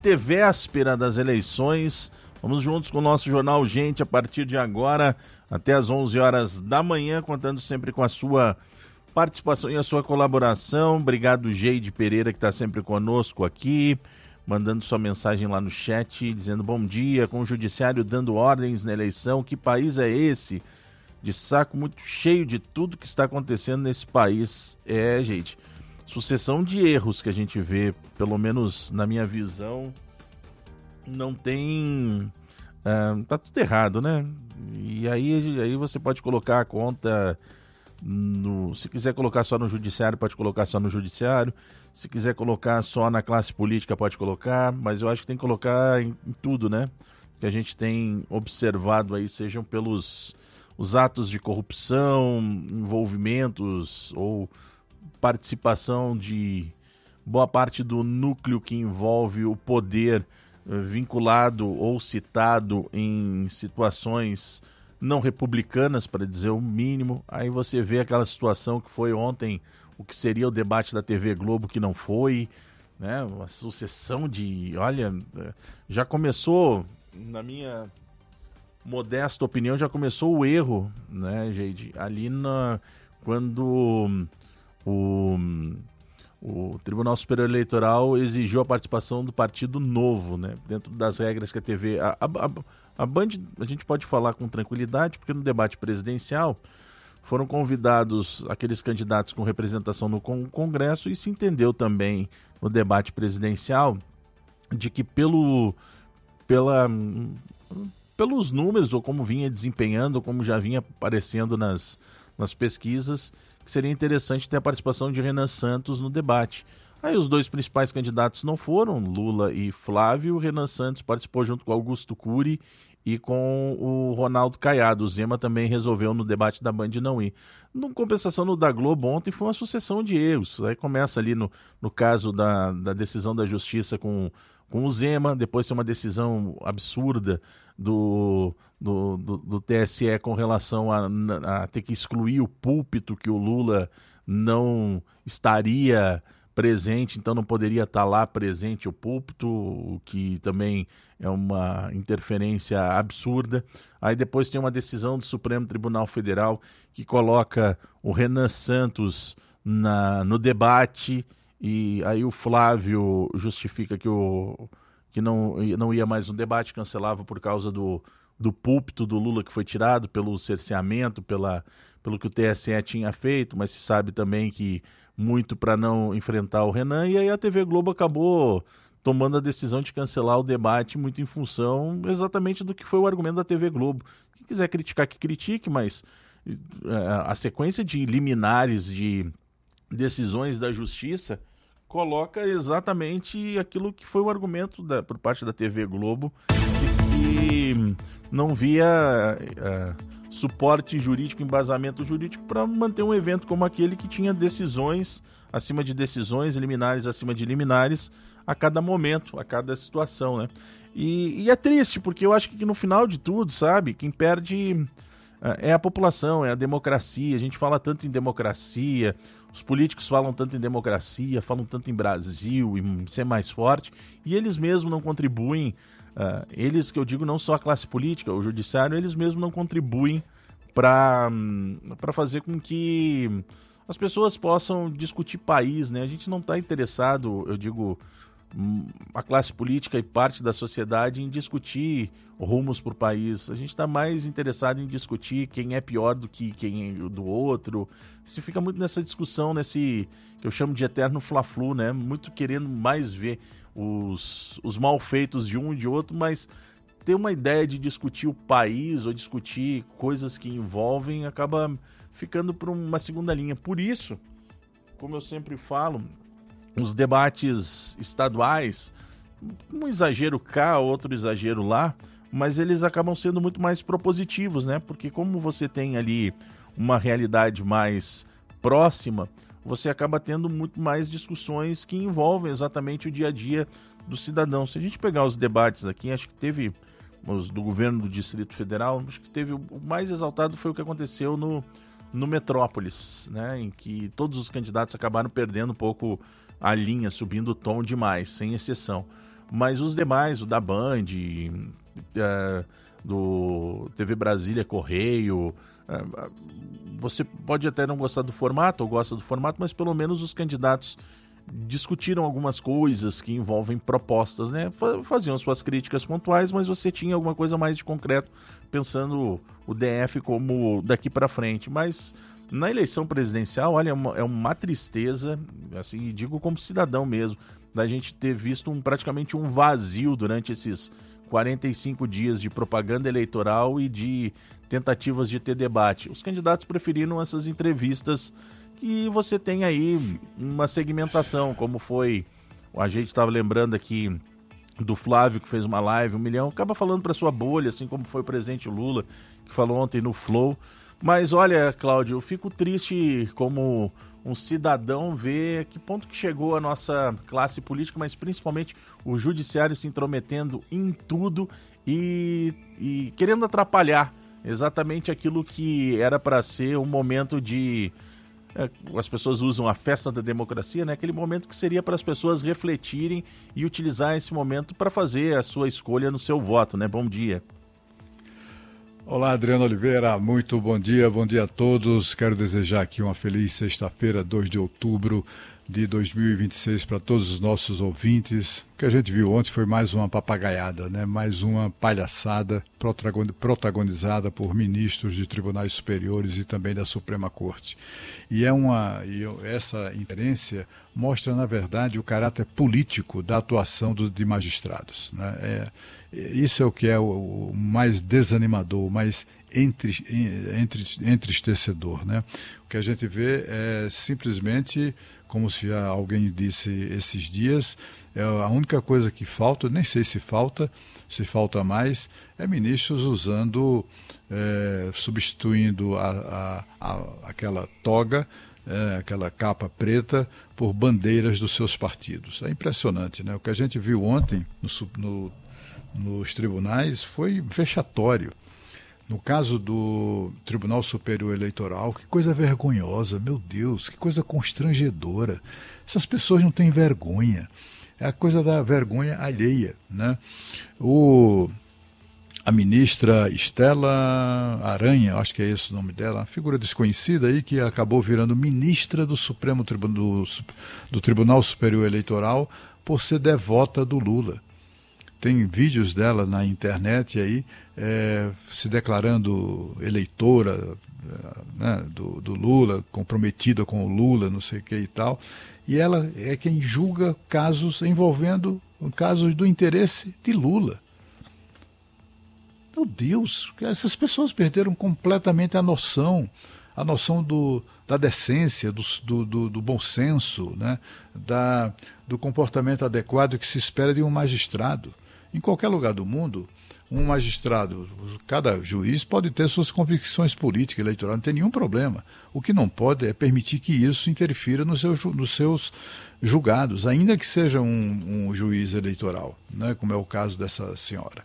antevéspera das eleições. Vamos juntos com o nosso Jornal Gente a partir de agora até às 11 horas da manhã, contando sempre com a sua participação e a sua colaboração. Obrigado, Geide Pereira, que está sempre conosco aqui, mandando sua mensagem lá no chat, dizendo bom dia, com o judiciário dando ordens na eleição. Que país é esse? De saco muito cheio de tudo que está acontecendo nesse país. Gente, sucessão de erros que a gente vê, pelo menos na minha visão, não tem... tá tudo errado, né? E aí você pode colocar a conta... Se quiser colocar só no judiciário, pode colocar só no judiciário. Se quiser colocar só na classe política, pode colocar. Mas eu acho que tem que colocar em tudo, né? Que a gente tem observado aí, sejam pelos os atos de corrupção, envolvimentos ou participação de boa parte do núcleo que envolve o poder vinculado ou citado em situações não republicanas, para dizer o mínimo. Aí você vê aquela situação que foi ontem, o que seria o debate da TV Globo, que não foi, né? Uma sucessão de... Olha, já começou, na minha modesta opinião, já começou o erro, né, Geide? Ali quando o Tribunal Superior Eleitoral exigiu a participação do Partido Novo, né? Dentro das regras que a TV... A Band, a gente pode falar com tranquilidade, porque no debate presidencial foram convidados aqueles candidatos com representação no Congresso e se entendeu também no debate presidencial de que pelos números, ou como vinha desempenhando, ou como já vinha aparecendo nas pesquisas, que seria interessante ter a participação de Renan Santos no debate. Aí os dois principais candidatos não foram, Lula e Flávio. O Renan Santos participou junto com Augusto Cury e com o Ronaldo Caiado. O Zema também resolveu no debate da Band não ir. No compensação, no da Globo ontem foi uma sucessão de erros. Aí começa ali no caso da decisão da Justiça com o Zema, depois tem uma decisão absurda do TSE com relação a ter que excluir o púlpito, que o Lula não estaria presente, então não poderia estar lá presente o púlpito, o que também é uma interferência absurda. Aí depois tem uma decisão do Supremo Tribunal Federal que coloca o Renan Santos no debate, e aí o Flávio justifica que não ia mais no debate, cancelava por causa do púlpito do Lula, que foi tirado pelo cerceamento, pelo que o TSE tinha feito, mas se sabe também que muito para não enfrentar o Renan. E aí a TV Globo acabou tomando a decisão de cancelar o debate muito em função exatamente do que foi o argumento da TV Globo. Quem quiser criticar, que critique, mas a sequência de liminares, de decisões da Justiça, coloca exatamente aquilo que foi o argumento por parte da TV Globo, que não via suporte jurídico, embasamento jurídico para manter um evento como aquele, que tinha decisões acima de decisões, liminares acima de liminares a cada momento, a cada situação, né? E é triste, porque eu acho que no final de tudo, sabe, quem perde é a população, é a democracia. A gente fala tanto em democracia, os políticos falam tanto em democracia, falam tanto em Brasil, em ser mais forte, e eles mesmos não contribuem. Eles, que eu digo, não só a classe política, o judiciário, eles mesmos não contribuem para fazer com que as pessoas possam discutir país, né? A gente não está interessado, eu digo, a classe política e parte da sociedade, em discutir rumos para o país. A gente está mais interessado em discutir quem é pior do que quem é do outro. Se fica muito nessa discussão, nesse que eu chamo de eterno fla-flu, né? Muito querendo mais ver os malfeitos de um e de outro, mas ter uma ideia de discutir o país ou discutir coisas que envolvem acaba ficando por uma segunda linha. Por isso, como eu sempre falo, os debates estaduais, um exagero cá, outro exagero lá, mas eles acabam sendo muito mais propositivos, né? Porque como você tem ali uma realidade mais próxima, você acaba tendo muito mais discussões que envolvem exatamente o dia a dia do cidadão. Se a gente pegar os debates aqui, acho que teve os do governo do Distrito Federal, acho que teve o mais exaltado foi o que aconteceu no Metrópolis, né? Em que todos os candidatos acabaram perdendo um pouco a linha, subindo o tom demais, sem exceção. mas os demais, o da Band, do TV Brasília Correio, você pode até não gostar do formato, ou gosta do formato, mas pelo menos os candidatos discutiram algumas coisas que envolvem propostas, né? Faziam suas críticas pontuais, mas você tinha alguma coisa mais de concreto, pensando o DF como daqui para frente. Mas na eleição presidencial, olha, é uma tristeza, assim, digo como cidadão mesmo, da gente ter visto praticamente um vazio durante esses 45 dias de propaganda eleitoral e de tentativas de ter debate. Os candidatos preferiram essas entrevistas que você tem aí uma segmentação, como foi, a gente estava lembrando aqui do Flávio, que fez uma live, 1 milhão, acaba falando para sua bolha, assim como foi o presidente Lula, que falou ontem no Flow. Mas olha, Cláudio, eu fico triste como um cidadão ver que ponto que chegou a nossa classe política, mas principalmente o judiciário se intrometendo em tudo e querendo atrapalhar exatamente aquilo que era para ser um momento de... as pessoas usam a festa da democracia, né? Aquele momento que seria para as pessoas refletirem e utilizar esse momento para fazer a sua escolha no seu voto, né? Bom dia. Olá, Adriano Oliveira, muito bom dia a todos. Quero desejar aqui uma feliz sexta-feira, 2 de outubro de 2026 para todos os nossos ouvintes. O que a gente viu ontem foi mais uma papagaiada, né? Mais uma palhaçada protagonizada por ministros de tribunais superiores e também da Suprema Corte. E essa ingerência mostra, na verdade, o caráter político da atuação de magistrados, né? Isso é o que é o mais desanimador, o mais entristecedor, né? O que a gente vê é simplesmente, como se alguém disse esses dias, a única coisa que falta, nem sei se falta mais, é ministros usando, substituindo aquela toga, aquela capa preta, por bandeiras dos seus partidos. É impressionante, né? O que a gente viu ontem nos tribunais foi vexatório. No caso do Tribunal Superior Eleitoral, que coisa vergonhosa, meu Deus, que coisa constrangedora. Essas pessoas não têm vergonha. É a coisa da vergonha alheia, né? A ministra Estela Aranha, acho que é esse o nome dela, uma figura desconhecida aí, que acabou virando ministra do do Tribunal Superior Eleitoral por ser devota do Lula. Tem vídeos dela na internet aí, se declarando eleitora, né, do Lula, comprometida com o Lula, não sei o que e tal. E ela é quem julga casos envolvendo casos do interesse de Lula. Meu Deus, essas pessoas perderam completamente a noção da decência, do bom senso, né, do comportamento adequado que se espera de um magistrado. Em qualquer lugar do mundo, um magistrado, cada juiz pode ter suas convicções políticas, eleitorais, não tem nenhum problema. O que não pode é permitir que isso interfira nos seus julgados, ainda que seja um juiz eleitoral, né, como é o caso dessa senhora.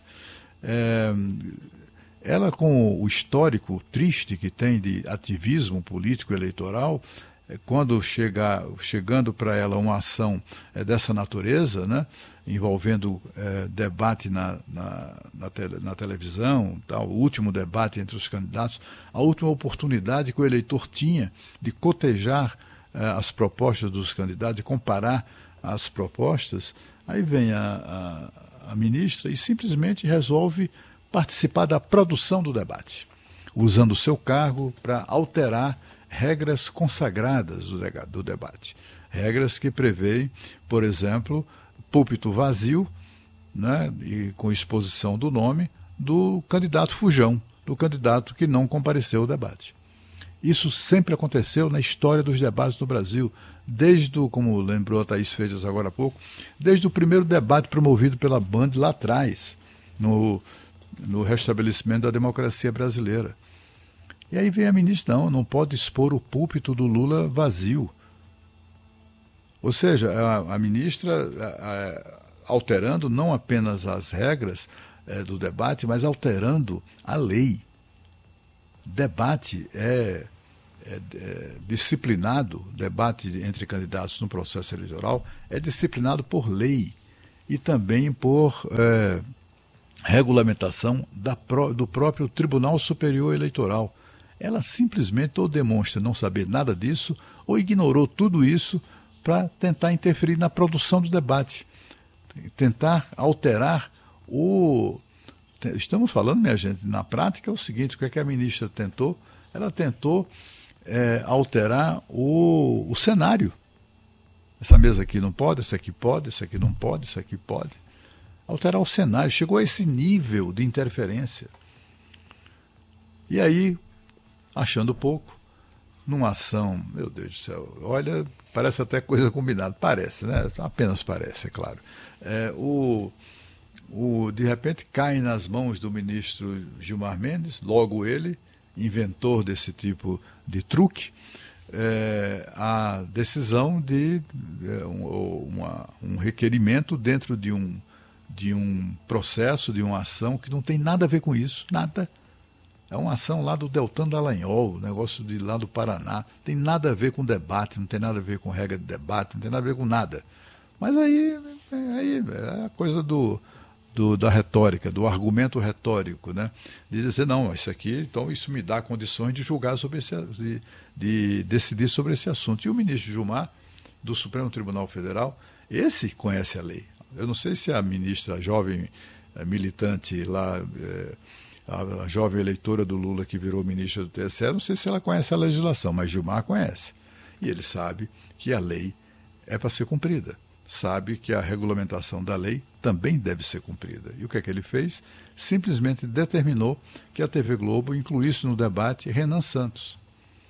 Ela, com o histórico triste que tem de ativismo político eleitoral, quando chegando para ela uma ação dessa natureza, né, envolvendo debate na televisão, tá, o último debate entre os candidatos, a última oportunidade que o eleitor tinha de cotejar as propostas dos candidatos, de comparar as propostas, aí vem a ministra e simplesmente resolve participar da produção do debate, usando o seu cargo para alterar regras consagradas do debate. Regras que prevêem, por exemplo, púlpito vazio, né, e com exposição do nome do candidato fujão, do candidato que não compareceu ao debate. Isso sempre aconteceu na história dos debates do Brasil, como lembrou a Thaís Freitas agora há pouco, desde o primeiro debate promovido pela Band lá atrás, no restabelecimento da democracia brasileira. E aí vem a ministra, não pode expor o púlpito do Lula vazio. Ou seja, a ministra alterando não apenas as regras do debate, mas alterando a lei. Debate disciplinado, debate entre candidatos no processo eleitoral é disciplinado por lei. e também por regulamentação do próprio Tribunal Superior Eleitoral. Ela simplesmente ou demonstra não saber nada disso ou ignorou tudo isso para tentar interferir na produção do debate, tentar alterar o... Estamos falando, minha gente, na prática é o seguinte, o que é que a ministra tentou? Ela tentou alterar o cenário. Essa mesa aqui não pode, essa aqui pode, essa aqui não pode, essa aqui pode. Alterar o cenário, chegou a esse nível de interferência. E aí, achando pouco, numa ação, meu Deus do céu, olha, parece até coisa combinada, parece, né? Apenas parece, é claro. De repente cai nas mãos do ministro Gilmar Mendes, logo ele, inventor desse tipo de truque, a decisão de um requerimento dentro de um processo, de uma ação que não tem nada a ver com isso, nada. É uma ação lá do Deltan Dallagnol, negócio de lá do Paraná, tem nada a ver com debate, não tem nada a ver com regra de debate, não tem nada a ver com nada. Mas aí é a coisa da retórica, do argumento retórico, né? De dizer, não, isso aqui, então isso me dá condições de julgar sobre de decidir sobre esse assunto. E o ministro Gilmar, do Supremo Tribunal Federal, esse conhece a lei. Eu não sei se a ministra, a jovem militante lá, a jovem eleitora do Lula que virou ministra do TSE, não sei se ela conhece a legislação, mas Gilmar conhece. E ele sabe que a lei é para ser cumprida. Sabe que a regulamentação da lei também deve ser cumprida. E o que é que ele fez? Simplesmente determinou que a TV Globo incluísse no debate Renan Santos.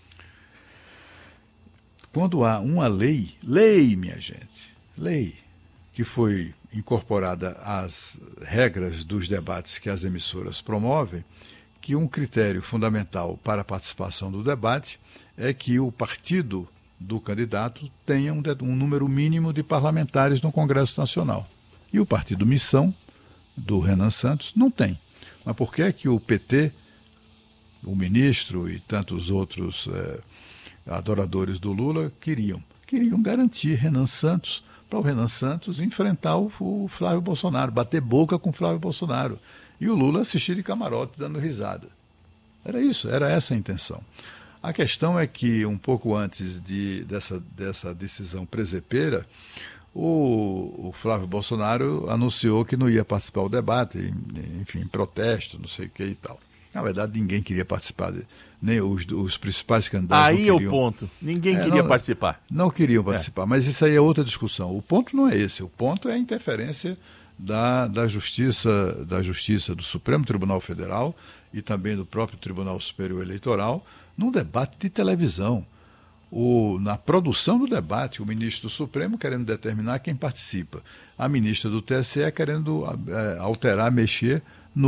Quando há uma lei, minha gente, lei, que foi incorporada às regras dos debates que as emissoras promovem, que um critério fundamental para a participação do debate é que o partido do candidato tenha um número mínimo de parlamentares no Congresso Nacional. E o partido Missão, do Renan Santos, não tem. Mas por que é que o PT, o ministro e tantos outros adoradores do Lula queriam garantir Renan Santos, para o Renan Santos enfrentar o Flávio Bolsonaro, bater boca com o Flávio Bolsonaro. E o Lula assistir de camarote dando risada. Era isso, era essa a intenção. A questão é que, um pouco antes dessa decisão presepeira, o Flávio Bolsonaro anunciou que não ia participar do debate, enfim, em protesto, não sei o que e tal. Na verdade, ninguém queria participar, nem os principais candidatos. Aí é o ponto. Ninguém queria participar. Não queriam participar, mas isso aí é outra discussão. O ponto não é esse. O ponto é a interferência da Justiça do Supremo Tribunal Federal e também do próprio Tribunal Superior Eleitoral num debate de televisão. Na produção do debate, o ministro do Supremo querendo determinar quem participa. A ministra do TSE querendo alterar, mexer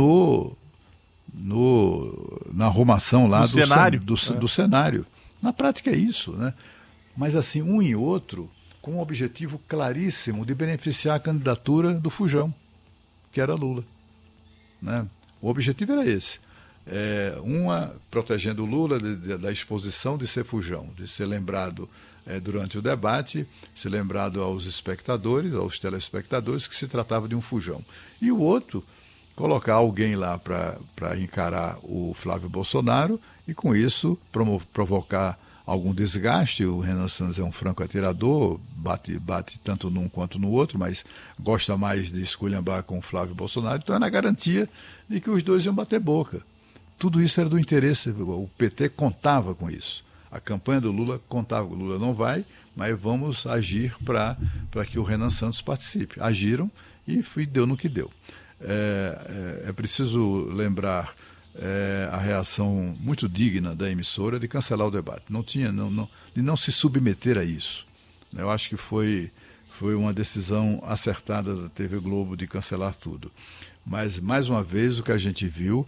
na arrumação lá do cenário. Na prática é isso, né? Mas assim, um e outro com um objetivo claríssimo de beneficiar a candidatura do Fujão, que era Lula, né? O objetivo era esse. Uma protegendo o Lula da exposição de ser Fujão, de ser lembrado durante o debate, ser lembrado aos espectadores, aos telespectadores, que se tratava de um Fujão. E o outro, colocar alguém lá para encarar o Flávio Bolsonaro e, com isso, provocar algum desgaste. O Renan Santos é um franco atirador, bate tanto num quanto no outro, mas gosta mais de esculhambar com o Flávio Bolsonaro, então é na garantia de que os dois iam bater boca. Tudo isso era do interesse, o PT contava com isso. A campanha do Lula contava, o Lula não vai, mas vamos agir para que o Renan Santos participe. Agiram e deu no que deu. É preciso lembrar a reação muito digna da emissora de cancelar o debate. De não se submeter a isso. Eu acho que foi uma decisão acertada da TV Globo de cancelar tudo. Mas, mais uma vez, o que a gente viu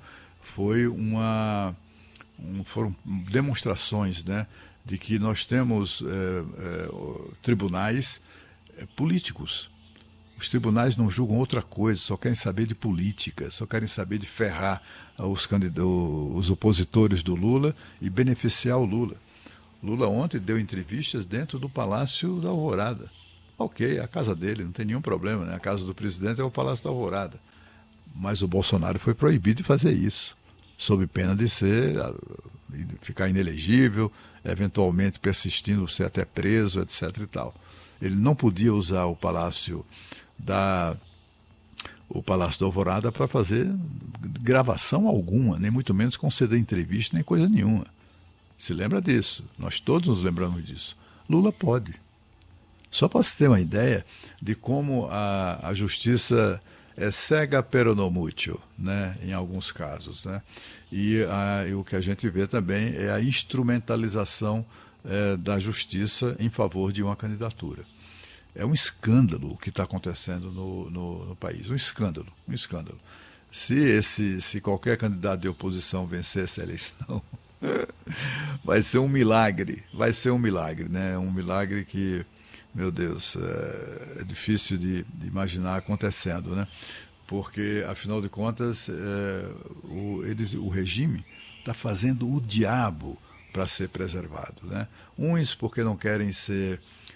foram demonstrações, né, de que nós temos tribunais políticos. Os tribunais não julgam outra coisa, só querem saber de política, só querem saber de ferrar os opositores do Lula e beneficiar o Lula. Lula ontem deu entrevistas dentro do Palácio da Alvorada. Ok, é a casa dele, não tem nenhum problema, né? A casa do presidente é o Palácio da Alvorada. Mas o Bolsonaro foi proibido de fazer isso, sob pena de ficar inelegível, eventualmente persistindo, ser até preso, etc. e tal. Ele não podia usar o Palácio da Alvorada para fazer gravação alguma, nem muito menos conceder entrevista, nem coisa nenhuma. Se lembra disso? Nós todos nos lembramos disso. Lula pode. Só para você ter uma ideia de como a justiça é cega pero no mucho, né, em alguns casos, né? E o que a gente vê também é a instrumentalização da justiça em favor de uma candidatura. É um escândalo o que está acontecendo no país, um escândalo. Se qualquer candidato de oposição vencer essa eleição, vai ser um milagre, né? Um milagre que, meu Deus, é difícil de imaginar acontecendo, né? Porque, afinal de contas, o regime está fazendo o diabo para ser preservado, né? Uns porque não querem ser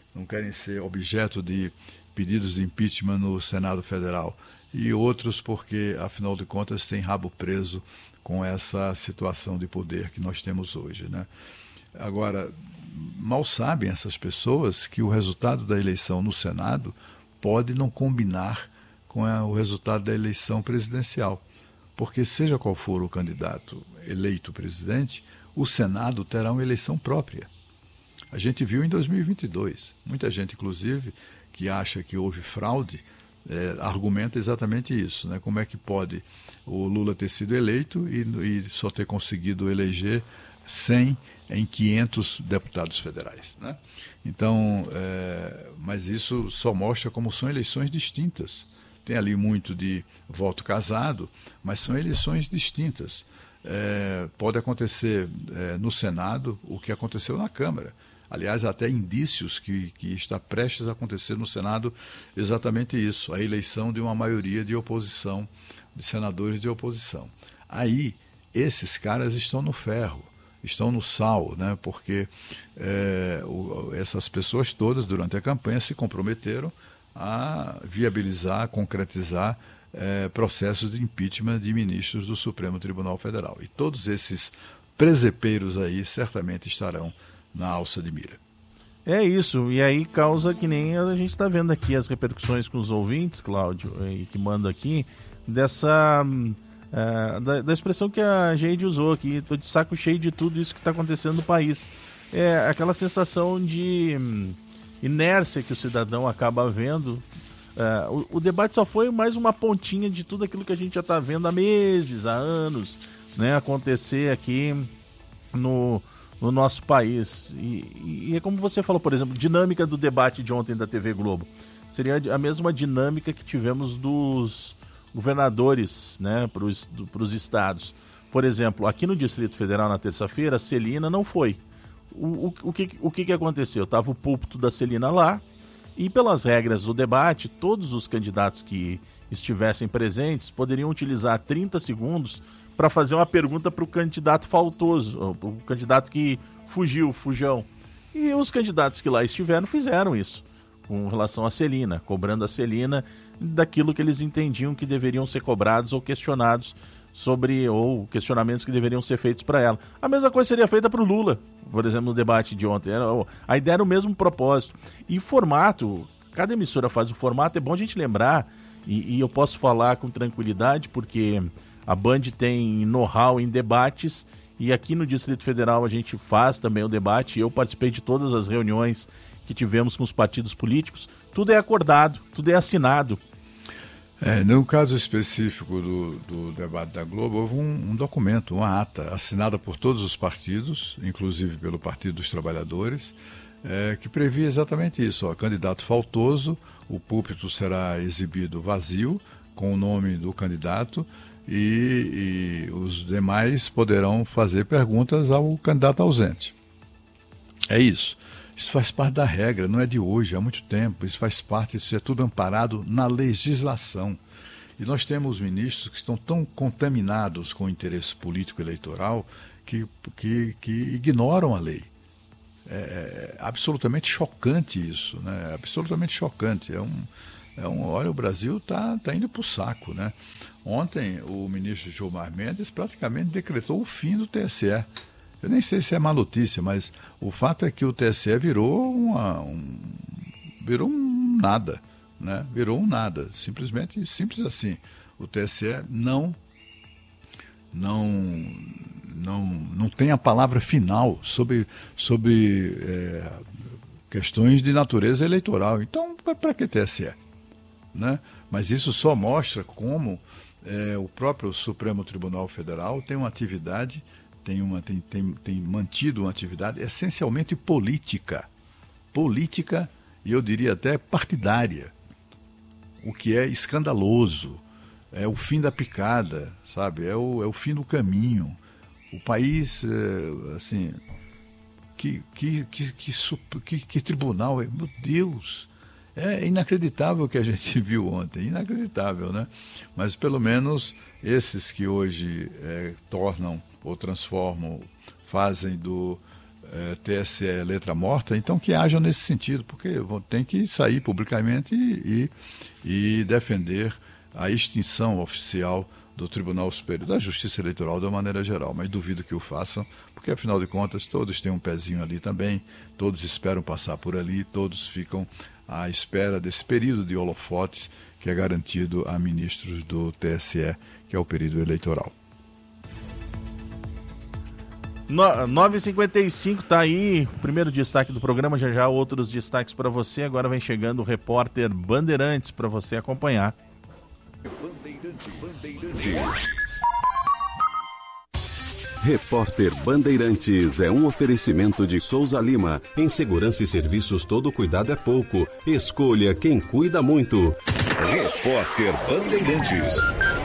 objeto de pedidos de impeachment no Senado Federal, e outros porque, afinal de contas, têm rabo preso com essa situação de poder que nós temos hoje, né? Agora, mal sabem essas pessoas que o resultado da eleição no Senado pode não combinar com o resultado da eleição presidencial, porque seja qual for o candidato eleito presidente, o Senado terá uma eleição própria. A gente viu em 2022, muita gente, inclusive, que acha que houve fraude, argumenta exatamente isso, né? Como é que pode o Lula ter sido eleito e só ter conseguido eleger 100 em 500 deputados federais, né? Então, mas isso só mostra como são eleições distintas. Tem ali muito de voto casado, mas são eleições distintas. Pode acontecer no Senado o que aconteceu na Câmara. Aliás, até indícios que está prestes a acontecer no Senado exatamente isso, a eleição de uma maioria de oposição, de senadores de oposição. Aí, esses caras estão no ferro, estão no sal, né? Porque essas pessoas todas, durante a campanha, se comprometeram a viabilizar, a concretizar processos de impeachment de ministros do Supremo Tribunal Federal. E todos esses presepeiros aí certamente estarão na alça de mira. É isso, e aí causa que nem a gente está vendo aqui as repercussões com os ouvintes, Cláudio, e que manda aqui, dessa da expressão que a Geide usou aqui, estou de saco cheio de tudo isso que está acontecendo no país. É aquela sensação de inércia que o cidadão acaba vendo. O debate só foi mais uma pontinha de tudo aquilo que a gente já está vendo há meses, há anos, né, acontecer aqui no nosso país. E é como você falou, por exemplo, dinâmica do debate de ontem da TV Globo. Seria a mesma dinâmica que tivemos dos governadores, né, para os estados. Por exemplo, aqui no Distrito Federal, na terça-feira, a Celina não foi. O que aconteceu? Estava o púlpito da Celina lá, e pelas regras do debate, todos os candidatos que estivessem presentes poderiam utilizar 30 segundos para fazer uma pergunta para o candidato faltoso, para o candidato que fujão. E os candidatos que lá estiveram fizeram isso, com relação à Celina, cobrando a Celina daquilo que eles entendiam que deveriam ser cobrados ou questionados sobre, ou questionamentos que deveriam ser feitos para ela. A mesma coisa seria feita para o Lula, por exemplo, no debate de ontem. A ideia era o mesmo propósito. E formato, cada emissora faz o formato, é bom a gente lembrar, e eu posso falar com tranquilidade, porque a Band tem know-how em debates, e aqui no Distrito Federal a gente faz também o debate. Eu participei de todas as reuniões que tivemos com os partidos políticos. Tudo é acordado, tudo é assinado. No caso específico do debate da Globo, houve um documento, uma ata, assinada por todos os partidos, inclusive pelo Partido dos Trabalhadores, que previa exatamente isso. Candidato faltoso, o púlpito será exibido vazio, com o nome do candidato, e os demais poderão fazer perguntas ao candidato ausente. É isso. Isso faz parte da regra, não é de hoje, há muito tempo. Isso faz parte, isso é tudo amparado na legislação. E nós temos ministros que estão tão contaminados com o interesse político eleitoral que ignoram a lei. absolutamente chocante isso, né? Absolutamente chocante. Olha, o Brasil está indo para o saco, né? Ontem o ministro Gilmar Mendes praticamente decretou o fim do TSE. Eu nem sei se é má notícia, mas o fato é que o TSE virou um nada, né? Virou um nada, simplesmente simples assim. O TSE não tem a palavra final sobre questões de natureza eleitoral. Então, para que TSE? Né? Mas isso só mostra como o próprio Supremo Tribunal Federal tem uma atividade, tem mantido uma atividade essencialmente política, e eu diria até partidária, o que é escandaloso. É o fim da picada, sabe? É o fim do caminho. O país, assim, que tribunal, meu Deus! É inacreditável o que a gente viu ontem, inacreditável, né? Mas pelo menos esses que hoje tornam ou transformam, fazem do TSE letra morta, então que hajam nesse sentido, porque tem que sair publicamente e defender a extinção oficial do Tribunal Superior da Justiça Eleitoral de uma maneira geral, mas duvido que o façam, porque afinal de contas todos têm um pezinho ali também, todos esperam passar por ali, todos ficam à espera desse período de holofotes que é garantido a ministros do TSE, que é o período eleitoral. 9h55, tá aí, primeiro destaque do programa, já outros destaques para você, agora vem chegando o repórter Bandeirantes para você acompanhar. Bandeirantes. Repórter Bandeirantes é um oferecimento de Souza Lima. Em segurança e serviços todo cuidado é pouco. Escolha quem cuida muito. Repórter Bandeirantes.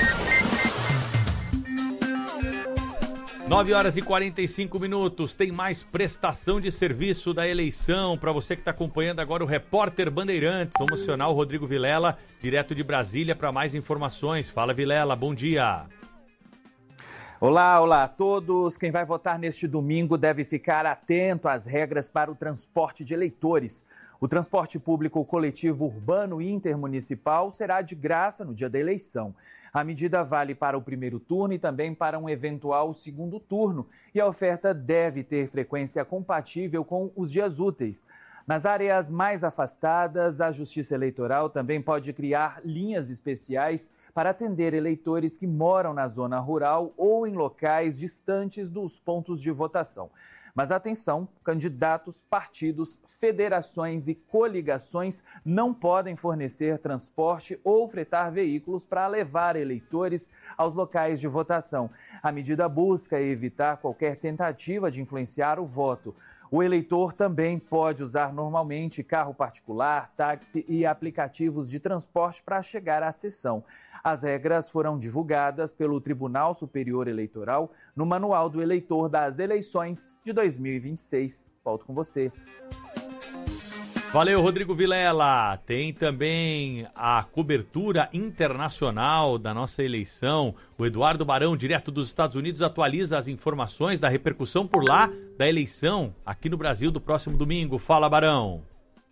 9h45. Tem mais prestação de serviço da eleição para você que está acompanhando agora o Repórter Bandeirantes. Vamos acionar o Rodrigo Vilela, direto de Brasília, para mais informações. Fala, Vilela, bom dia. Olá a todos. Quem vai votar neste domingo deve ficar atento às regras para o transporte de eleitores. O transporte público coletivo urbano intermunicipal será de graça no dia da eleição. A medida vale para o primeiro turno e também para um eventual segundo turno, e a oferta deve ter frequência compatível com os dias úteis. Nas áreas mais afastadas, a Justiça Eleitoral também pode criar linhas especiais para atender eleitores que moram na zona rural ou em locais distantes dos pontos de votação. Mas atenção, candidatos, partidos, federações e coligações não podem fornecer transporte ou fretar veículos para levar eleitores aos locais de votação. A medida busca evitar qualquer tentativa de influenciar o voto. O eleitor também pode usar normalmente carro particular, táxi e aplicativos de transporte para chegar à sessão. As regras foram divulgadas pelo Tribunal Superior Eleitoral no Manual do Eleitor das Eleições de 2026. Volto com você. Valeu, Rodrigo Vilela. Tem também a cobertura internacional da nossa eleição. O Eduardo Barão, direto dos Estados Unidos, atualiza as informações da repercussão por lá da eleição aqui no Brasil do próximo domingo. Fala, Barão.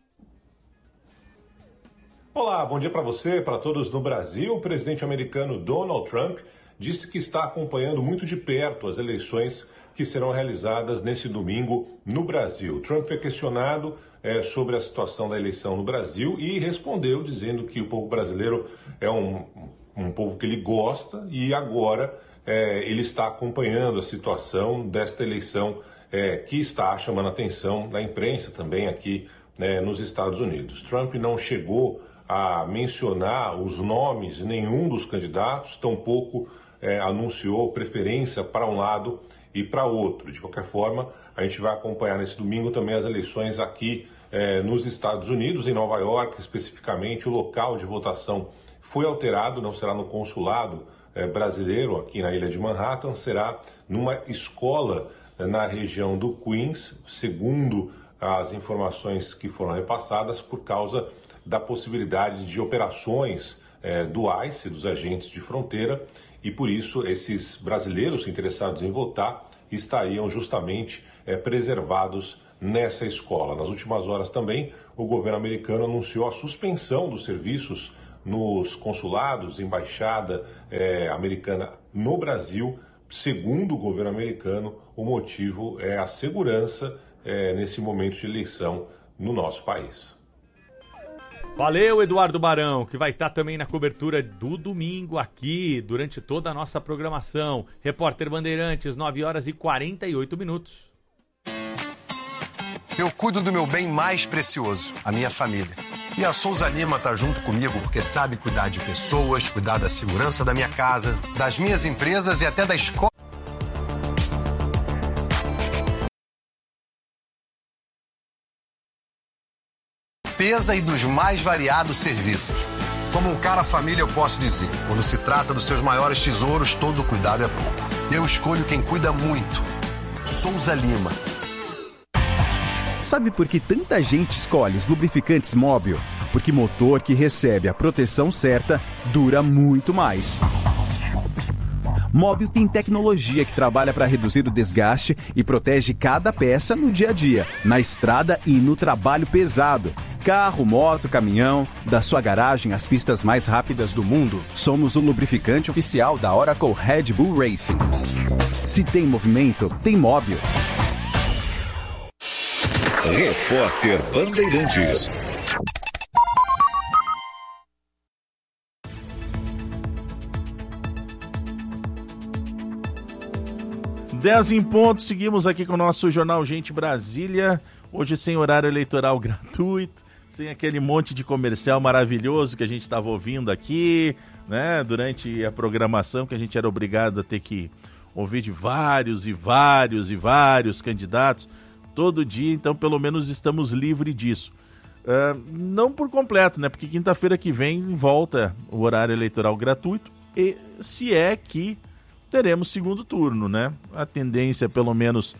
Olá, bom dia para você, para todos no Brasil. O presidente americano Donald Trump disse que está acompanhando muito de perto as eleições que serão realizadas nesse domingo no Brasil. Trump foi questionado sobre a situação da eleição no Brasil e respondeu dizendo que o povo brasileiro é um povo que ele gosta e agora ele está acompanhando a situação desta eleição que está chamando a atenção da imprensa também aqui nos Estados Unidos. Trump não chegou a mencionar os nomes de nenhum dos candidatos, tampouco anunciou preferência para um lado e para outro. De qualquer forma, a gente vai acompanhar nesse domingo também as eleições aqui nos Estados Unidos, em Nova York, especificamente. O local de votação foi alterado, não será no consulado brasileiro aqui na ilha de Manhattan, será numa escola na região do Queens, segundo as informações que foram repassadas, por causa da possibilidade de operações do ICE, dos agentes de fronteira, e por isso esses brasileiros interessados em votar estariam justamente preservados nessa escola. Nas últimas horas também, o governo americano anunciou a suspensão dos serviços nos consulados, embaixada americana no Brasil. Segundo o governo americano, o motivo é a segurança nesse momento de eleição no nosso país. Valeu, Eduardo Barão, que vai estar também na cobertura do domingo aqui, durante toda a nossa programação. Repórter Bandeirantes, 9h48. Eu cuido do meu bem mais precioso, a minha família. E a Souza Lima está junto comigo porque sabe cuidar de pessoas, cuidar da segurança da minha casa, das minhas empresas e até da escola. Limpeza e dos mais variados serviços. Como um cara família, eu posso dizer, quando se trata dos seus maiores tesouros, todo cuidado é pouco. Eu escolho quem cuida muito. Souza Lima. Sabe por que tanta gente escolhe os lubrificantes Móbil? Porque motor que recebe a proteção certa dura muito mais. Móbil tem tecnologia que trabalha para reduzir o desgaste e protege cada peça no dia a dia, na estrada e no trabalho pesado. Carro, moto, caminhão, da sua garagem às pistas mais rápidas do mundo, somos o lubrificante oficial da Oracle Red Bull Racing. Se tem movimento, tem Móbil. Repórter Bandeirantes. Dez em ponto, seguimos aqui com o nosso Jornal Gente Brasília, hoje sem horário eleitoral gratuito, sem aquele monte de comercial maravilhoso que a gente estava ouvindo aqui, né, durante a programação, que a gente era obrigado a ter que ouvir de vários candidatos todo dia, então pelo menos estamos livres disso. Não por completo, né, porque quinta-feira que vem volta o horário eleitoral gratuito, e se é que teremos segundo turno, né? A tendência, pelo menos,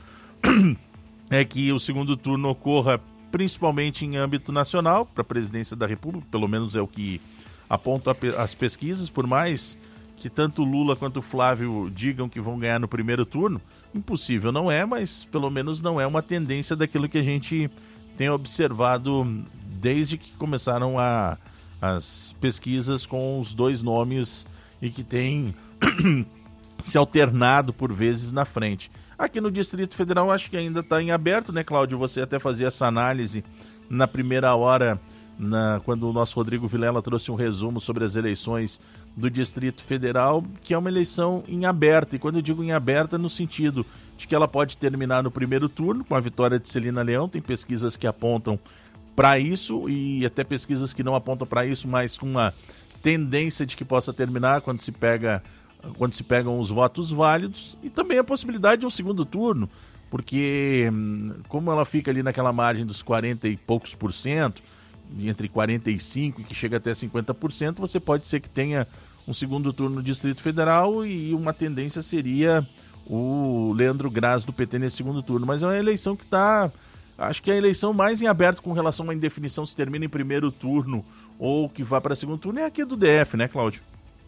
é que o segundo turno ocorra principalmente em âmbito nacional, para a presidência da República, pelo menos é o que apontam as pesquisas, por mais que tanto Lula quanto Flávio digam que vão ganhar no primeiro turno, impossível não é, mas pelo menos não é uma tendência daquilo que a gente tem observado desde que começaram as pesquisas com os dois nomes e que tem se alternado por vezes na frente. Aqui no Distrito Federal acho que ainda está em aberto, né, Cláudio? Você até fazia essa análise na primeira hora, quando o nosso Rodrigo Vilela trouxe um resumo sobre as eleições do Distrito Federal, que é uma eleição em aberto. E quando eu digo em aberta, no sentido de que ela pode terminar no primeiro turno, com a vitória de Celina Leão. Tem pesquisas que apontam para isso e até pesquisas que não apontam para isso, mas com uma tendência de que possa terminar quando se pegam os votos válidos, e também a possibilidade de um segundo turno, porque como ela fica ali naquela margem dos 40 e poucos por cento, entre 45% e que chega até 50%, você pode ser que tenha um segundo turno no Distrito Federal e uma tendência seria o Leandro Graz do PT nesse segundo turno. Mas é uma eleição que está, acho que é a eleição mais em aberto com relação à indefinição se termina em primeiro turno ou que vá para segundo turno, é aqui do DF, né, Cláudio?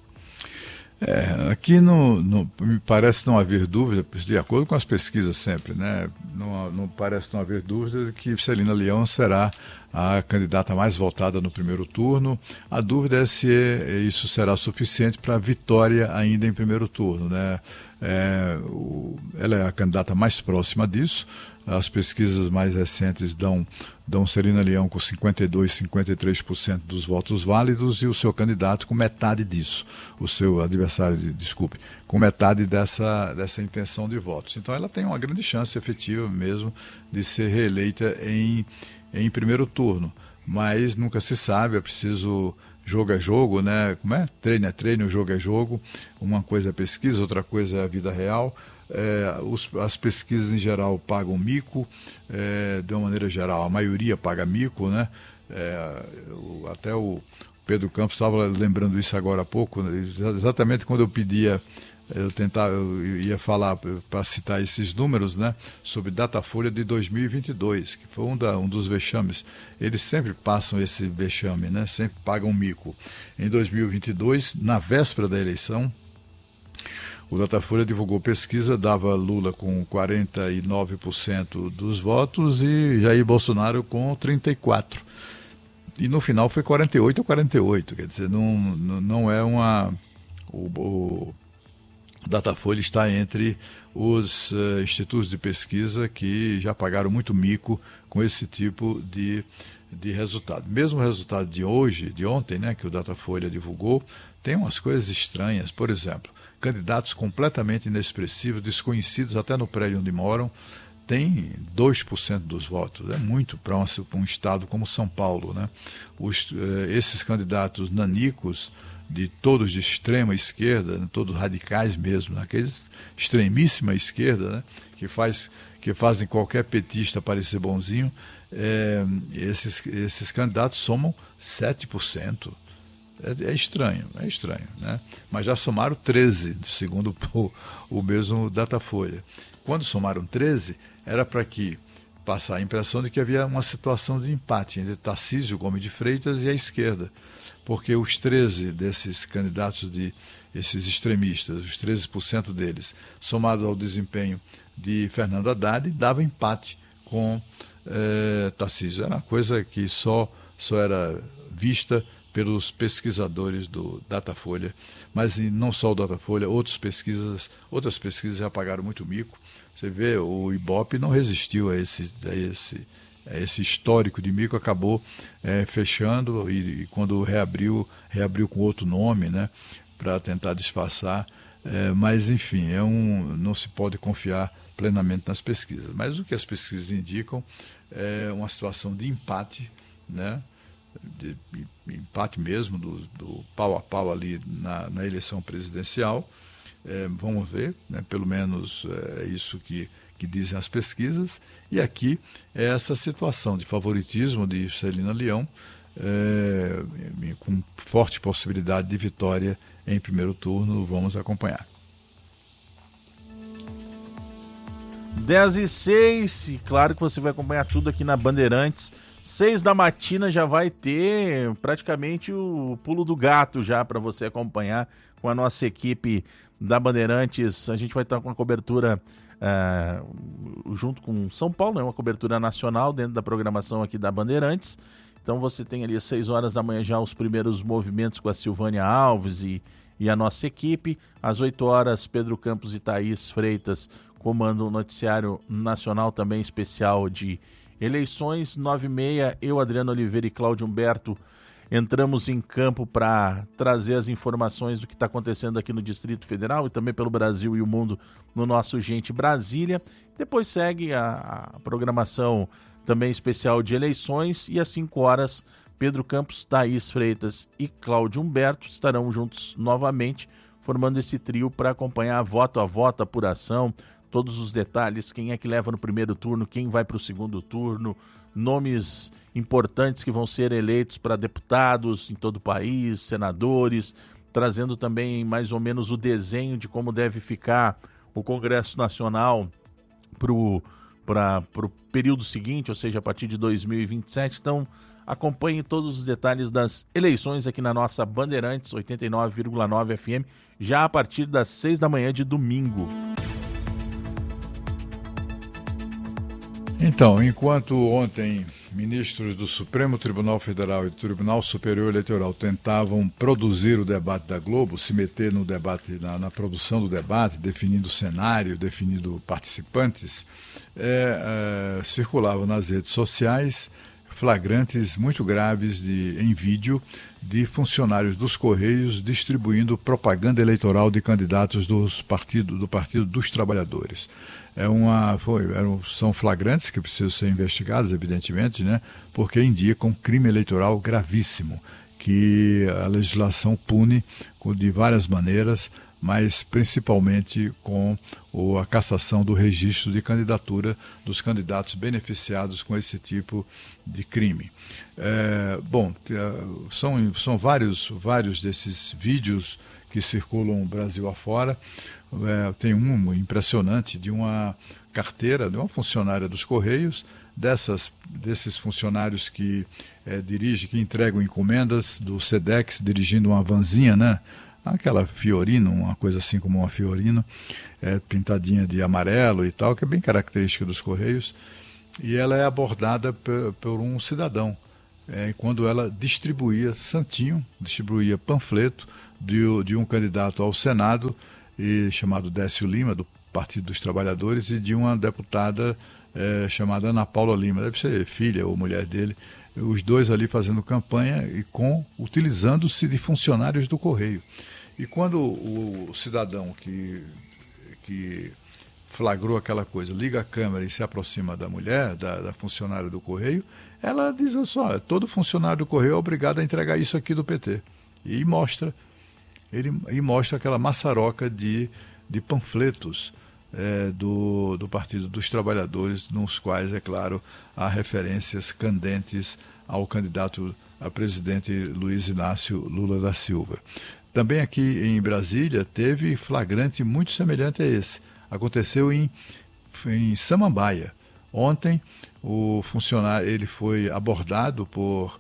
Aqui me parece não haver dúvida, de acordo com as pesquisas sempre, né? Não parece não haver dúvida de que Celina Leão será a candidata mais votada no primeiro turno. A dúvida é se isso será suficiente para a vitória ainda em primeiro turno, né? Ela é a candidata mais próxima disso. As pesquisas mais recentes dão Celina Leão com 52%, 53% dos votos válidos e o seu candidato com metade disso, o seu adversário, desculpe, com metade dessa intenção de votos. Então ela tem uma grande chance efetiva mesmo de ser reeleita em primeiro turno, mas nunca se sabe, é preciso jogo é jogo, né? Como é? Treino é treino, jogo é jogo. Uma coisa é pesquisa, outra coisa é a vida real. As pesquisas em geral pagam mico, de uma maneira geral, a maioria paga mico, né? Até o Pedro Campos estava lembrando isso agora há pouco, né? Exatamente quando eu pedia, eu ia falar para citar esses números, né? Sobre Datafolha de 2022, que foi um dos vexames. Eles sempre passam esse vexame, né? Sempre pagam mico. Em 2022, na véspera da eleição, O Datafolha divulgou pesquisa, dava Lula com 49% dos votos e Jair Bolsonaro com 34%. E no final foi 48-48, quer dizer, não é uma... O Datafolha está entre os institutos de pesquisa que já pagaram muito mico com esse tipo de resultado. Mesmo o resultado de ontem, né, que o Datafolha divulgou, tem umas coisas estranhas. Por exemplo, candidatos completamente inexpressivos, desconhecidos até no prédio onde moram, tem 2% dos votos. É muito para um estado como São Paulo, né? Esses candidatos nanicos, todos de extrema esquerda, né, todos radicais mesmo, né, aqueles extremíssima esquerda, né, que fazem qualquer petista parecer bonzinho, esses candidatos somam 7%. É estranho, né? Mas já somaram 13, segundo o mesmo Datafolha. Quando somaram 13, era para que passar a impressão de que havia uma situação de empate entre Tarcísio Gomes de Freitas e a esquerda, porque os 13 desses candidatos, esses extremistas, os 13% deles, somado ao desempenho de Fernando Haddad, dava empate com Tarcísio. Era uma coisa que só era vista pelos pesquisadores do Datafolha, mas não só o Datafolha, outras pesquisas já pagaram muito mico. Você vê, o Ibope não resistiu a esse histórico de mico, acabou fechando e quando reabriu com outro nome, né, para tentar disfarçar. Mas, enfim, não se pode confiar plenamente nas pesquisas. Mas o que as pesquisas indicam é uma situação de empate, né, de empate mesmo, do pau a pau ali na eleição presidencial. Vamos ver, né? Pelo menos é isso que dizem as pesquisas. E aqui é essa situação de favoritismo de Celina Leão, com forte possibilidade de vitória em primeiro turno. Vamos acompanhar. 10h06, claro que você vai acompanhar tudo aqui na Bandeirantes. 6 da matina já vai ter praticamente o pulo do gato já para você acompanhar com a nossa equipe da Bandeirantes. A gente vai estar com uma cobertura junto com São Paulo, né? Uma cobertura nacional dentro da programação aqui da Bandeirantes. Então você tem ali às 6 horas da manhã já os primeiros movimentos com a Silvânia Alves e a nossa equipe. Às 8 horas, Pedro Campos e Thaís Freitas comandam o noticiário nacional também especial de eleições. 9h30, eu, Adriano Oliveira e Cláudio Humberto entramos em campo para trazer as informações do que está acontecendo aqui no Distrito Federal e também pelo Brasil e o mundo no nosso Gente Brasília. Depois segue a programação também especial de eleições e às 5 horas, Pedro Campos, Thaís Freitas e Cláudio Humberto estarão juntos novamente, formando esse trio para acompanhar voto a voto, apuração, todos os detalhes, quem é que leva no primeiro turno, quem vai para o segundo turno, nomes importantes que vão ser eleitos para deputados em todo o país, senadores, trazendo também mais ou menos o desenho de como deve ficar o Congresso Nacional para o período seguinte, ou seja, a partir de 2027. Então, acompanhe todos os detalhes das eleições aqui na nossa Bandeirantes 89,9 FM, já a partir das 6 da manhã de domingo. Então, enquanto ontem ministros do Supremo Tribunal Federal e do Tribunal Superior Eleitoral tentavam produzir o debate da Globo, se meter no debate, na produção do debate, definindo cenário, definindo participantes, circulavam nas redes sociais flagrantes muito graves em vídeo de funcionários dos Correios distribuindo propaganda eleitoral de candidatos do Partido dos Trabalhadores. São flagrantes que precisam ser investigados, evidentemente, né, porque indicam crime eleitoral gravíssimo, que a legislação pune de várias maneiras, mas principalmente com a cassação do registro de candidatura dos candidatos beneficiados com esse tipo de crime. São vários desses vídeos que circulam o Brasil afora. Tem um impressionante de uma carteira de uma funcionária dos Correios, desses funcionários que entregam encomendas do SEDEX, dirigindo uma vanzinha, né? aquela Fiorino, uma coisa assim como uma Fiorino, pintadinha de amarelo e tal, que é bem característica dos Correios, e ela é abordada por um cidadão, quando ela distribuía panfleto de um candidato ao Senado, chamado Décio Lima, do Partido dos Trabalhadores, e de uma deputada chamada Ana Paula Lima, deve ser filha ou mulher dele, os dois ali fazendo campanha e utilizando-se de funcionários do Correio. E quando o cidadão que flagrou aquela coisa liga a câmera e se aproxima da mulher, da funcionária do Correio, ela diz assim: olha, todo funcionário do Correio é obrigado a entregar isso aqui do PT. E mostra aquela maçaroca de panfletos do Partido dos Trabalhadores, nos quais, é claro, há referências candentes ao candidato a presidente Luiz Inácio Lula da Silva. Também aqui em Brasília teve flagrante muito semelhante a esse. Aconteceu em Samambaia. Ontem o funcionário ele foi abordado por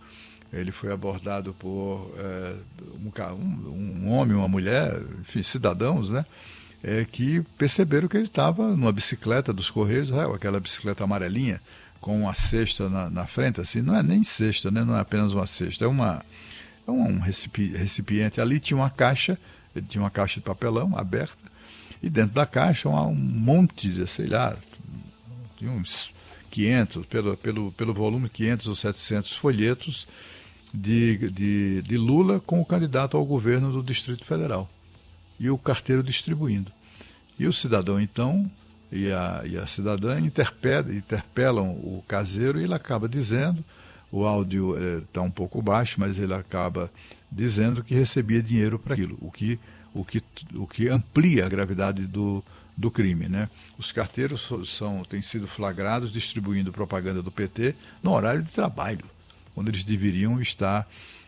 um homem, uma mulher, enfim, cidadãos, né? Que perceberam que ele estava numa bicicleta dos Correios, aquela bicicleta amarelinha, com uma cesta na frente, assim, não é nem cesta, né? Não é apenas uma cesta, é um recipiente. Ali tinha uma caixa de papelão aberta, e dentro da caixa um monte de, sei lá, tinha uns 500, pelo volume, 500 ou 700 folhetos de Lula com o candidato ao governo do Distrito Federal. E o carteiro distribuindo. E o cidadão, então, e a cidadã interpelam o caseiro, e ele acaba dizendo, o áudio está um pouco baixo, mas ele acaba dizendo que recebia dinheiro para aquilo, o que amplia a gravidade do crime, né? Os carteiros têm sido flagrados distribuindo propaganda do PT no horário de trabalho, quando eles deveriam estar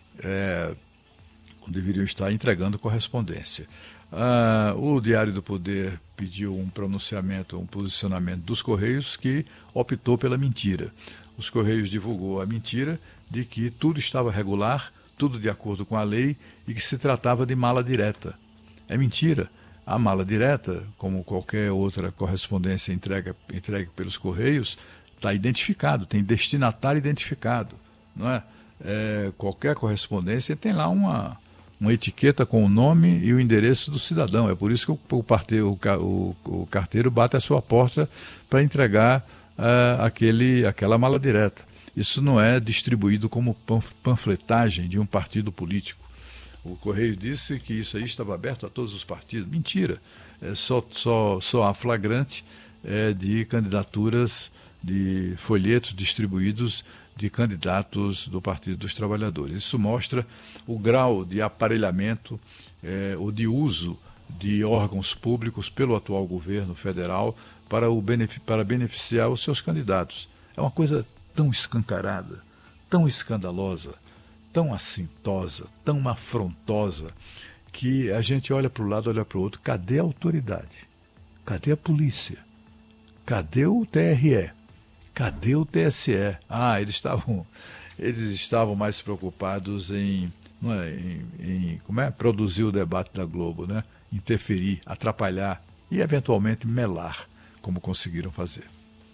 entregando correspondência. O Diário do Poder pediu um posicionamento dos Correios, que optou pela mentira. Os Correios divulgou a mentira de que tudo estava regular, tudo de acordo com a lei, e que se tratava de mala direta. É mentira. A mala direta, como qualquer outra correspondência entregue pelos Correios, está identificado, tem destinatário identificado, não é? Qualquer correspondência tem lá uma etiqueta com o nome e o endereço do cidadão. É por isso que o carteiro bate à sua porta para entregar aquela mala direta. Isso não é distribuído como panfletagem de um partido político. O Correio disse que isso aí estava aberto a todos os partidos. Mentira. Só há flagrante de candidaturas, de folhetos distribuídos de candidatos do Partido dos Trabalhadores. Isso mostra o grau de aparelhamento ou de uso de órgãos públicos pelo atual governo federal para beneficiar os seus candidatos. É uma coisa tão escancarada, tão escandalosa, tão assintosa, tão afrontosa, que a gente olha para um lado, olha para o outro. Cadê a autoridade? Cadê a polícia? Cadê o TRE? Cadê o TSE? Eles estavam mais preocupados em produzir o debate da Globo, né? Interferir, atrapalhar e, eventualmente, melar, como conseguiram fazer.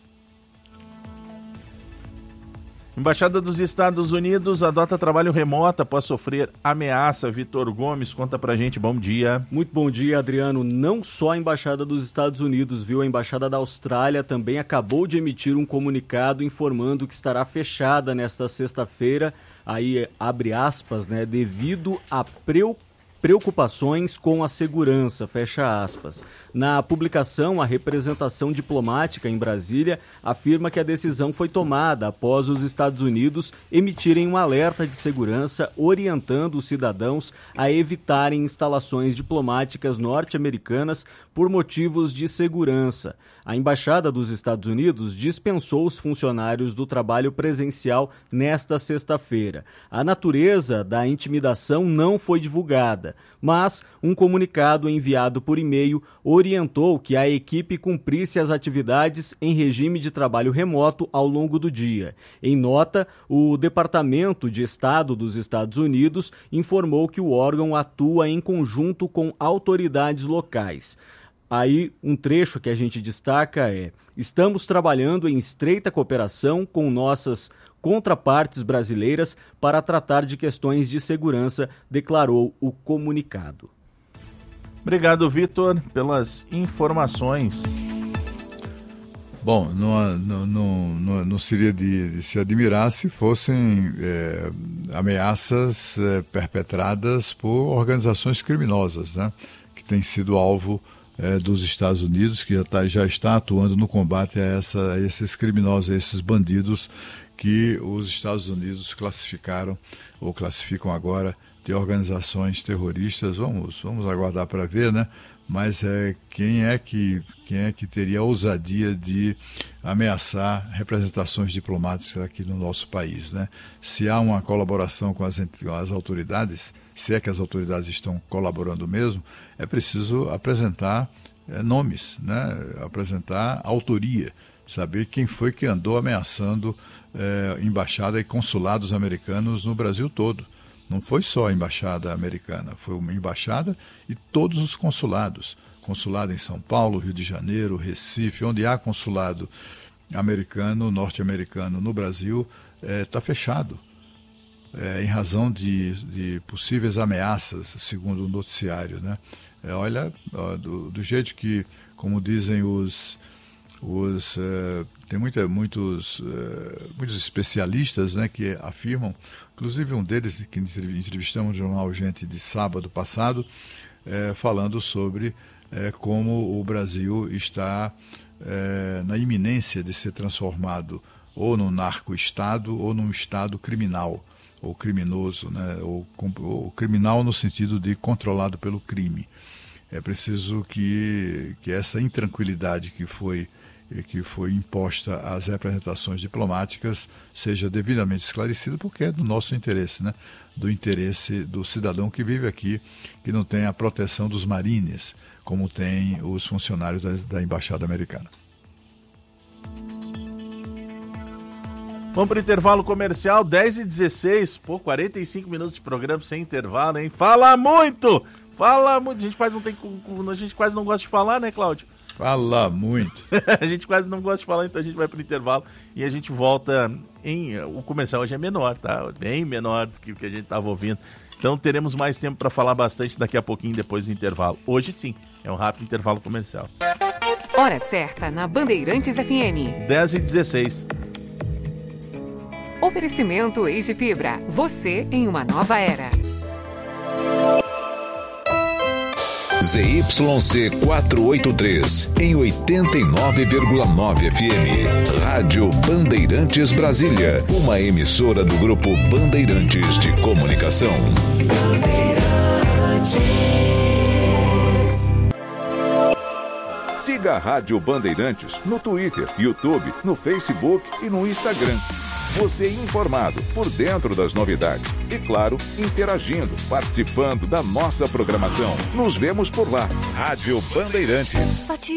Embaixada dos Estados Unidos adota trabalho remoto após sofrer ameaça. Vitor Gomes, conta pra gente, bom dia. Muito bom dia, Adriano. Não só a Embaixada dos Estados Unidos, viu? A Embaixada da Austrália também acabou de emitir um comunicado informando que estará fechada nesta sexta-feira, aí abre aspas, né, devido a preocupações com a segurança, fecha aspas. Na publicação, a representação diplomática em Brasília afirma que a decisão foi tomada após os Estados Unidos emitirem um alerta de segurança orientando os cidadãos a evitarem instalações diplomáticas norte-americanas por motivos de segurança. A Embaixada dos Estados Unidos dispensou os funcionários do trabalho presencial nesta sexta-feira. A natureza da intimidação não foi divulgada. nada. Mas um comunicado enviado por e-mail orientou que a equipe cumprisse as atividades em regime de trabalho remoto ao longo do dia. Em nota, o Departamento de Estado dos Estados Unidos informou que o órgão atua em conjunto com autoridades locais. Aí, um trecho que a gente destaca é: estamos trabalhando em estreita cooperação com nossas contrapartes brasileiras para tratar de questões de segurança, declarou o comunicado. Obrigado, Vitor, pelas informações. Bom, não seria de se admirar se fossem ameaças perpetradas por organizações criminosas, né? Que têm sido alvo dos Estados Unidos, que já está atuando no combate a esses criminosos, a esses bandidos que os Estados Unidos classificaram ou classificam agora de organizações terroristas. Vamos aguardar para ver, né? Mas quem é que teria a ousadia de ameaçar representações diplomáticas aqui no nosso país, né? Se há uma colaboração com as autoridades, se é que as autoridades estão colaborando mesmo, é preciso apresentar nomes, né? Apresentar autoria, saber quem foi que andou ameaçando embaixada e consulados americanos no Brasil todo. Não foi só a embaixada americana, foi uma embaixada e todos os consulados. Consulado em São Paulo, Rio de Janeiro, Recife, onde há consulado americano, norte-americano no Brasil, está fechado. Em razão de possíveis ameaças, segundo o noticiário, né? Olha, do jeito que, como dizem tem muitos especialistas, né, que afirmam, inclusive um deles que entrevistamos no Jornal Gente de sábado passado, falando sobre como o Brasil está na iminência de ser transformado ou num narco-estado ou num estado criminal ou criminoso, né, ou criminal no sentido de controlado pelo crime. É preciso que essa intranquilidade que foi imposta às representações diplomáticas seja devidamente esclarecida, porque é do nosso interesse, né? Do interesse do cidadão que vive aqui, que não tem a proteção dos marines, como tem os funcionários da Embaixada Americana. Vamos para o intervalo comercial, 10h16, 45 minutos de programa sem intervalo, hein? Fala muito! A gente quase não gosta de falar, né, Cláudio? Fala muito. A gente quase não gosta de falar, então a gente vai para o intervalo e a gente volta o comercial hoje é menor, tá? Bem menor do que o que a gente estava ouvindo. Então teremos mais tempo para falar bastante daqui a pouquinho depois do intervalo. Hoje sim, é um rápido intervalo comercial. Hora certa na Bandeirantes FM. 10h16. Oferecimento Eiji Fibra. Você em uma nova era. ZYC 483, em 89,9 FM. Rádio Bandeirantes Brasília, uma emissora do Grupo Bandeirantes de Comunicação. Siga a Rádio Bandeirantes no Twitter, YouTube, no Facebook e no Instagram. Você informado, por dentro das novidades e, claro, interagindo, participando da nossa programação. Nos vemos por lá. Rádio Bandeirantes.